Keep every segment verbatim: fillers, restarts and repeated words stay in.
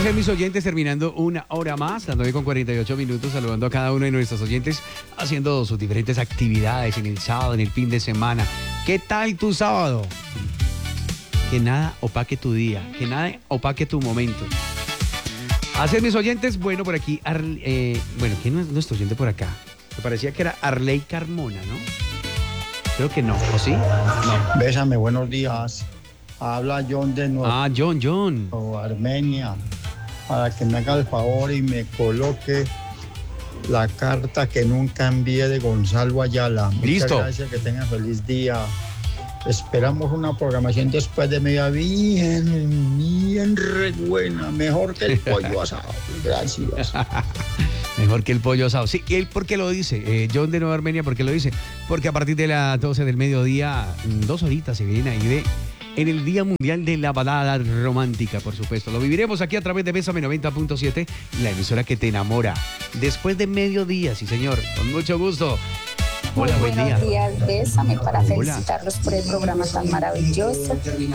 Gracias, mis oyentes, terminando una hora más, las nueve con cuarenta y ocho minutos, saludando a cada uno de nuestros oyentes, haciendo sus diferentes actividades en el sábado, en el fin de semana. ¿Qué tal tu sábado? Que nada opaque tu día, que nada opaque tu momento. Así es, mis oyentes, bueno, por aquí, Arle, eh, bueno, ¿quién no es nuestro oyente por acá? Me parecía que era Arley Carmona, ¿no? Creo que no, ¿o sí? No. Bésame, buenos días. Habla John de Nuevo Ah, John, John. Armenia, para que me haga el favor y me coloque la carta que nunca envié de Gonzalo Ayala. Listo. Muchas gracias, que tengan feliz día. Esperamos una programación después de media bien, bien re buena, mejor que el pollo asado. Gracias. Mejor que el pollo asado. Sí, ¿él por qué lo dice? Eh, John de Nueva Armenia, ¿por qué lo dice? Porque a partir de las doce del mediodía, dos horitas se vienen ahí de... en el Día Mundial de la Balada Romántica, por supuesto. Lo viviremos aquí a través de Bésame noventa punto siete, la emisora que te enamora. Después de mediodía, sí señor, con mucho gusto. Hola, Muy buen día. buenos días, Bésame, para Hola. felicitarlos por el programa tan maravilloso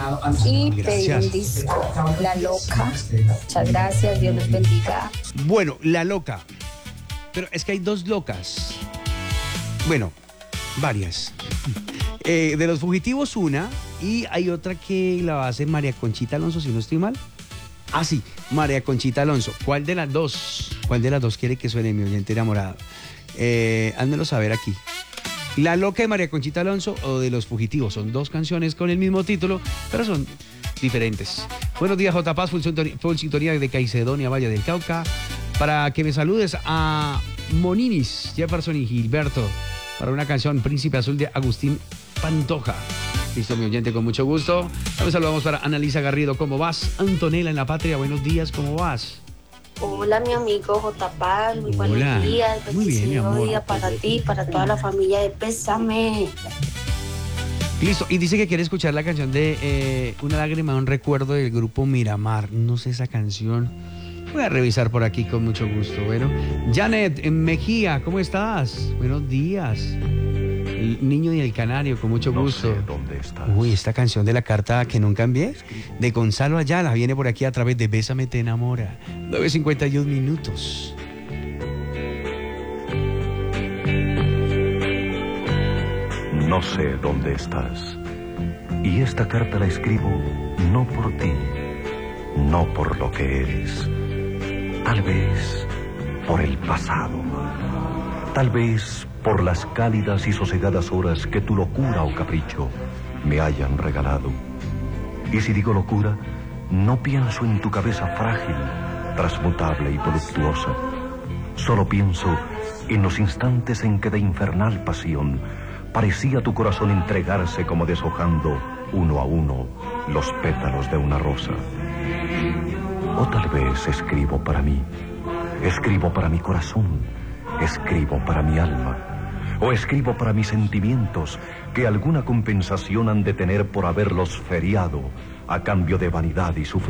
y pedir Gracias. un disco, La Loca. Muchas gracias, Dios los bendiga. Bueno, La Loca. Pero es que hay dos locas. Bueno, varias. Eh, de Los Fugitivos una, y hay otra que la hace María Conchita Alonso, si no estoy mal. Ah, sí, María Conchita Alonso. ¿Cuál de las dos? ¿Cuál de las dos quiere que suene mi oyente enamorado? Eh, házmelo saber aquí. La Loca de María Conchita Alonso o de Los Fugitivos. Son dos canciones con el mismo título, pero son diferentes. Buenos días, J. Paz, full sintonía, full sintonía de Caicedonia, Valle del Cauca. Para que me saludes a Moninis, Jefferson y Gilberto, para una canción Príncipe Azul de Agustín Pantoja. Listo, mi oyente, con mucho gusto. También saludamos para Analisa Garrido. ¿Cómo vas? Antonella en La Patria, buenos días, ¿cómo vas? Hola, mi amigo J. Paz, muy Hola. buenos días. Muy bien, mi amor. Bendecido día para ti, para toda la familia de Bésame. Listo, y dice que quiere escuchar la canción de eh, Una lágrima, un recuerdo del grupo Miramar. No sé esa canción. Voy a revisar por aquí con mucho gusto. Bueno, Janet en Mejía, ¿cómo estás? Buenos días. El niño y el canario, con mucho gusto. No sé dónde estás. Uy, esta canción de la carta que nunca envié, de Gonzalo Ayala, viene por aquí a través de Bésame te enamora. nueve cincuenta y un minutos. No sé dónde estás. Y esta carta la escribo no por ti, no por lo que eres. Tal vez por el pasado. Tal vez por las cálidas y sosegadas horas que tu locura o capricho me hayan regalado. Y si digo locura, no pienso en tu cabeza frágil, transmutable y voluptuosa. Solo pienso en los instantes en que de infernal pasión parecía tu corazón entregarse como deshojando uno a uno los pétalos de una rosa. O tal vez escribo para mí, escribo para mi corazón, escribo para mi alma, o escribo para mis sentimientos que alguna compensación han de tener por haberlos feriado a cambio de vanidad y sufrimiento.